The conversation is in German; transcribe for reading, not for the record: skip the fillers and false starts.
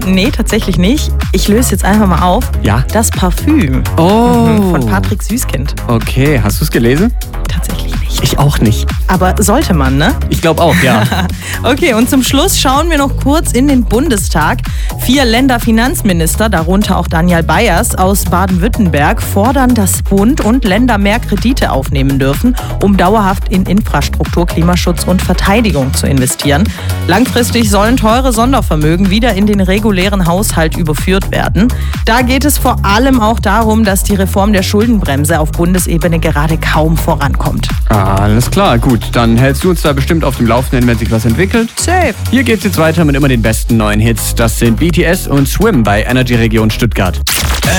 Nee, tatsächlich nicht. Ich löse jetzt einfach mal auf. Ja? Das Parfüm. Oh. Von Patrick Süßkind. Okay, hast du es gelesen? Tatsächlich nicht. Ich auch nicht. Aber sollte man, ne? Ich glaube auch, ja. Okay, und zum Schluss schauen wir noch kurz in den Bundestag. 4 Länderfinanzminister, darunter auch Daniel Bayers aus Baden-Württemberg, fordern, dass Bund und Länder mehr Kredite aufnehmen dürfen, um dauerhaft in Infrastruktur, Klimaschutz und Verteidigung zu investieren. Langfristig sollen teure Sondervermögen wieder in den regulären Haushalt überführt werden. Da geht es vor allem auch darum, dass die Reform der Schuldenbremse auf Bundesebene gerade kaum vorankommt. Alles klar, gut. Dann hältst du uns da bestimmt auf dem Laufenden, wenn sich was entwickelt. Safe. Hier geht's jetzt weiter mit immer den besten neuen Hits. Das sind BTS und Swim bei Energy Region Stuttgart.